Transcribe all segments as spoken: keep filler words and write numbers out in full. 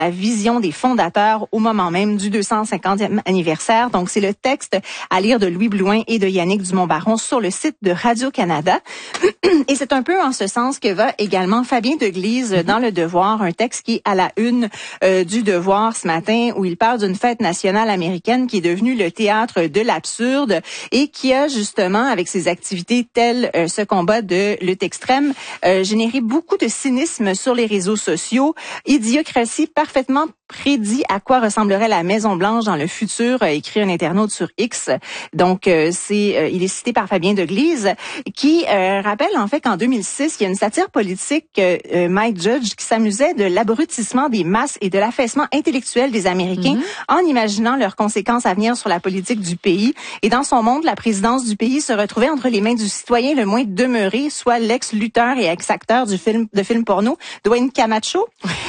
la vision des fondateurs au moment même du deux cent cinquantième anniversaire. Donc, c'est le texte à lire de Louis Blouin et de Yannick Dumont-Baron sur le site de Radio-Canada. Et c'est un peu en ce sens que va également Fabien Deglise dans Le Devoir, un texte qui est à la une euh, du Devoir ce matin, où il parle d'une fête nationale américaine qui est devenue le théâtre de l'absurde et qui a justement, avec ses activités telles euh, ce combat de lutte extrême, euh, généré beaucoup de cynisme sur les réseaux sociaux. Idiocratie parfaitement prédit à quoi ressemblerait la Maison-Blanche dans le futur, a écrit un internaute sur X. Donc, euh, c'est, euh, il est cité par Fabien Deglise, qui euh, rappelle en fait qu'en deux mille six, il y a une satire politique, euh, Mike Judge, qui s'amusait de l'abrutissement des masses et de l'affaissement intellectuel des Américains mm-hmm. en imaginant leurs conséquences à venir sur la politique du pays. Et dans son monde, la présidence du pays se retrouvait entre les mains du citoyen le moins demeuré, soit l'ex-lutteur et ex-acteur du film de film porno, Dwayne Camacho,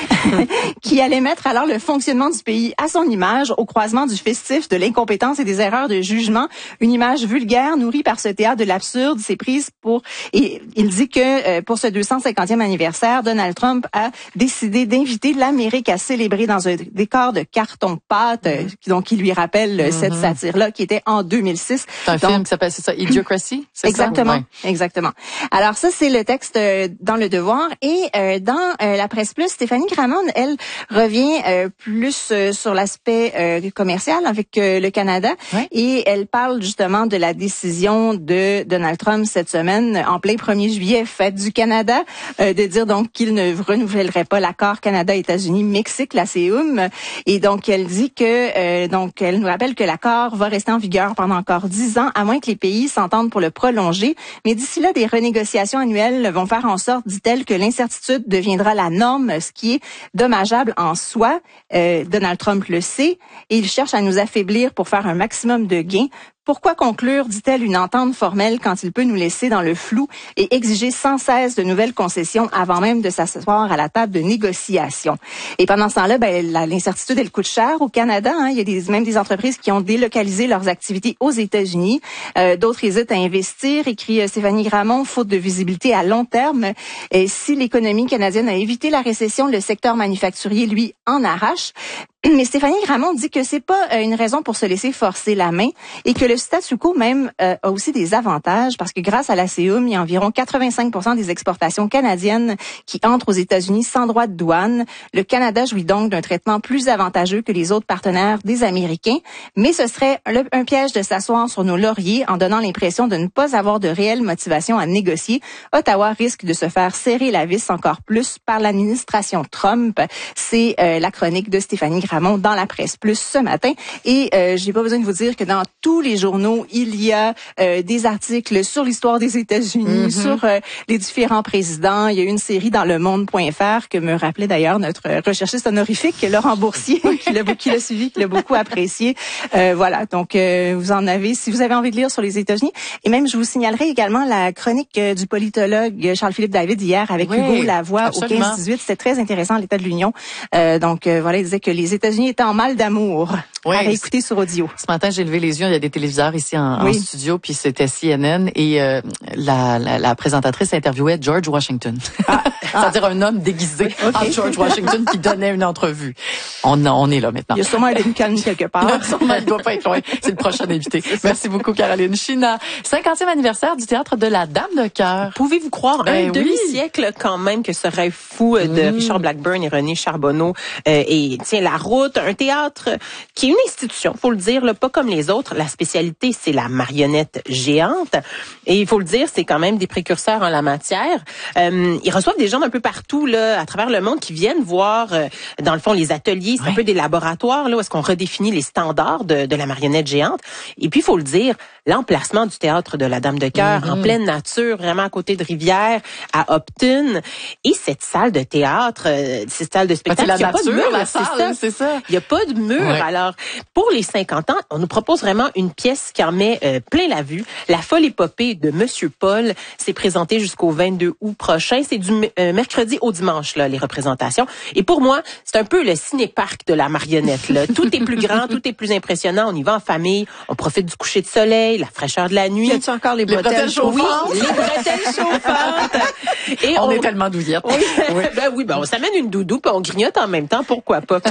qui allait mettre alors le fonctionnement du pays à son image, au croisement du festif, de l'incompétence et des erreurs de jugement. Une image vulgaire nourrie par ce théâtre de l'absurde s'est prise pour... Et il dit que euh, pour ce deux cent cinquantième anniversaire, Donald Trump a décidé d'inviter l'Amérique à célébrer dans un décor de carton-pâte, euh, donc qui lui rappelle mm-hmm. cette satire-là, qui était en deux mille six. C'est un donc, film qui s'appelle, c'est ça, Idiocracy? C'est exactement, ça? Ouais. exactement. Alors ça, c'est le texte euh, dans Le Devoir. Et euh, dans euh, la Presse Plus, Stéphanie Gramont, elle revient euh, plus euh, sur l'aspect euh, commercial avec euh, le Canada. Ouais. Et elle parle justement de la décision de Donald Trump cette semaine, en plein premier juillet, fête du Canada, euh, de dire donc qu'il ne renouvellerait pas l'accord Canada-États-Unis-Mexique, la C E U M. Et donc, elle dit que, euh, donc, elle nous rappelle que l'accord va rester en vigueur pendant encore dix ans, à moins que les pays s'entendent pour le prolonger. Mais d'ici là, des renégociations annuelles vont faire en sorte, dit-elle, que l'incertitude deviendra la norme, ce qui est dommageable en soi. Euh, Donald Trump le sait et il cherche à nous affaiblir pour faire un maximum de gains. Pourquoi conclure, dit-elle, une entente formelle quand il peut nous laisser dans le flou et exiger sans cesse de nouvelles concessions avant même de s'asseoir à la table de négociation? Et pendant ce temps-là, ben, la, l'incertitude, elle coûte cher au Canada. Hein. Il y a des, même des entreprises qui ont délocalisé leurs activités aux États-Unis. Euh, d'autres hésitent à investir, écrit Stéphanie Gramont, faute de visibilité à long terme. Et si l'économie canadienne a évité la récession, le secteur manufacturier, lui, en arrache. Mais Stéphanie Gramont dit que c'est pas une raison pour se laisser forcer la main et que le statu quo même euh, a aussi des avantages parce que grâce à la C E U M, il y a environ quatre-vingt-cinq pour cent des exportations canadiennes qui entrent aux États-Unis sans droit de douane. Le Canada jouit donc d'un traitement plus avantageux que les autres partenaires des Américains, mais ce serait un, un piège de s'asseoir sur nos lauriers en donnant l'impression de ne pas avoir de réelle motivation à négocier. Ottawa risque de se faire serrer la vis encore plus par l'administration Trump. C'est euh, la chronique de Stéphanie Gramont dans la Presse Plus ce matin. Et euh, j'ai pas besoin de vous dire que dans tous les journaux, il y a euh, des articles sur l'histoire des États-Unis, mm-hmm. sur euh, les différents présidents. Il y a une série dans le monde point f r que me rappelait d'ailleurs notre recherchiste honorifique, Laurent Boursier, qui l'a, qui l'a suivi, qui l'a beaucoup apprécié. Euh, voilà, donc euh, vous en avez, si vous avez envie de lire sur les États-Unis. Et même, je vous signalerai également la chronique euh, du politologue Charles-Philippe David hier avec oui, Hugo Lavoie absolument. Au quinze dix-huit. C'était très intéressant, l'État de l'Union. Euh, donc euh, voilà, il disait que les États-Unis étaient en mal d'amour. Oui, à réécouter sur audio. Ce matin, j'ai levé les yeux. Il y a des téléviseurs ici en, oui. en studio, puis c'était C N N et euh, la, la, la présentatrice interviewait George Washington. Ah, c'est-à-dire un homme déguisé oui, okay. en George Washington qui donnait une entrevue. On, on est là maintenant. Il y a sûrement un Lincoln quelque part. Sûrement, il ne doit pas être loin. C'est le prochain invité. Merci beaucoup, Caroline China. cinquantième anniversaire du Théâtre de la Dame de Cœur. Pouvez-vous croire ben un oui. demi-siècle quand même que ce rêve fou de mmh. Richard Blackburn et René Charbonneau euh, et tient la route. Un théâtre qui est une institution, faut le dire, là, pas comme les autres. La spécialité, c'est la marionnette géante. Et il faut le dire, c'est quand même des précurseurs en la matière. Euh, ils reçoivent des gens d'un peu partout, là, à travers le monde, qui viennent voir, euh, dans le fond, les ateliers. C'est ouais. un peu des laboratoires, là, où est-ce qu'on redéfinit les standards de, de la marionnette géante. Et puis, il faut le dire, l'emplacement du Théâtre de la Dame de Cœur, mm-hmm. en pleine nature, vraiment à côté de Rivière, à Upton. Et cette salle de théâtre, euh, cette salle de spectacle, la il n'y a nature, pas de mur, la salle, c'est ça. C'est ça. Il n'y a pas de mur. Ouais. Alors, pour les cinquante ans, on nous propose vraiment une pièce qui en met euh, plein la vue. La folle épopée de Monsieur Paul s'est présentée jusqu'au vingt-deux août prochain. C'est du euh, mercredi au dimanche, là, les représentations. Et pour moi, c'est un peu le ciné parc de la marionnette, là. Tout est plus grand, tout est plus impressionnant. On y va en famille, on profite du coucher de soleil, la fraîcheur de la nuit. Y a-tu encore les bretelles, les bretelles chauffantes? Oui, les bretelles chauffantes. Et on, on est tellement douillette. Oui, oui. ben oui, ben on s'amène une doudou puis on grignote en même temps, pourquoi pas.